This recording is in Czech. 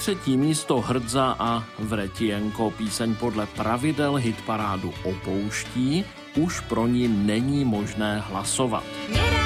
třetí místo Hrdza a Vretijenko. Píseň podle pravidel hitparádu opouští, už pro ní není možné hlasovat.